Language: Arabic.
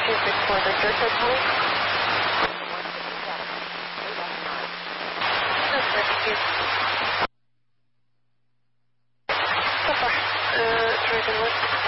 for the Georgia Police. Thank you. So far, through the list.